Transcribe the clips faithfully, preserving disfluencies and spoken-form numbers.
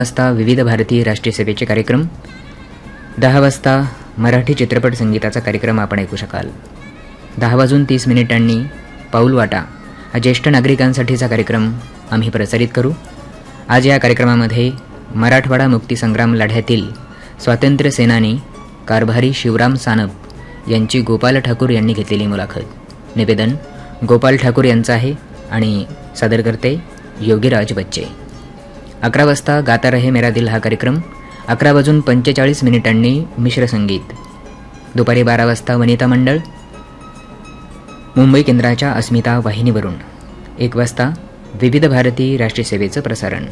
वाजता विविध भारतीय राष्ट्रीय सेवेचे कार्यक्रम, दहा वाजता मराठी चित्रपट संगीताचा कार्यक्रम आपण ऐकू शकाल. दहा वाजून तीस मिनिटांनी पाऊल वाटा हा ज्येष्ठ नागरिकांसाठीचा कार्यक्रम आम्ही प्रसारित करू. आज या कार्यक्रमामध्ये मराठवाडा मुक्तीसंग्राम लढ्यातील स्वातंत्र्य सेनानी कारभारी शिवराम सानप यांची गोपाल ठाकूर यांनी घेतलेली मुलाखत. निवेदन गोपाल ठाकूर यांचं आहे आणि सादर करते योगीराज बच्चे. अकरा वाजता गाता रहे मेरा दिल हा कार्यक्रम, अकरा वाजून पंचेचाळीस मिनिटांनी मिश्र संगीत. दुपारी बारा वाजता वनिता मंडळ मुंबई केंद्राच्या अस्मिता वाहिनीवरून. एक वाजता विविध भारती राष्ट्रीय सेवेचं प्रसारण.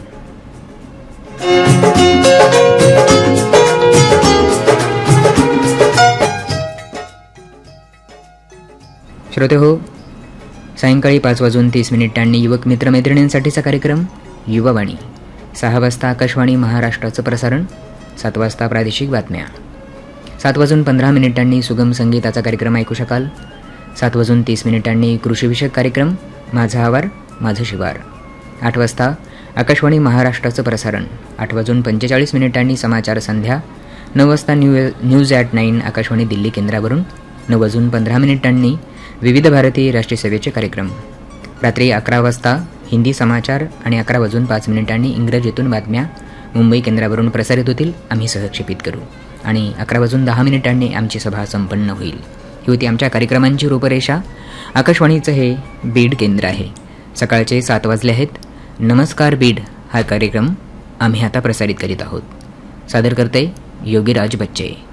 श्रोते हो, सायंकाळी पाच वाजून तीस मिनिटांनी युवक मित्रमैत्रिणींसाठीचा कार्यक्रम युवावाणी. सहा वाजता आकाशवाणी महाराष्ट्राचं प्रसारण. सात वाजता प्रादेशिक बातम्या. सात वाजून पंधरा मिनिटांनी सुगम संगीताचा कार्यक्रम ऐकू शकाल. सात वाजून तीस मिनिटांनी कृषीविषयक कार्यक्रम माझा आवार माझं शिवार. आठ वाजता आकाशवाणी महाराष्ट्राचं प्रसारण. आठ वाजून पंचेचाळीस मिनिटांनी समाचार संध्या. नऊ वाजता new news at nine Akashvani Delhi केंद्रावरून. नऊ वाजून पंधरा मिनिटांनी विविध भारतीय राष्ट्रीय सेवेचे कार्यक्रम. रात्री अकरा वाजता हिंदी समाचार आणि अकरा वाजून पाच मिनिटांनी इंग्रजीतून बातम्या मुंबई केंद्रावरून प्रसारित होतील. आम्ही सहक्षेपित करू आणि अकरा वाजून दहा मिनिटांनी आमची सभा संपन्न होईल. ही होती आमच्या कार्यक्रमांची रूपरेषा. आकाशवाणीचं हे बीड केंद्र आहे. सकाळचे सात वाजले आहेत. नमस्कार बीड हा कार्यक्रम आम्ही आता प्रसारित करीत आहोत. सादर करते योगीराज बच्चे.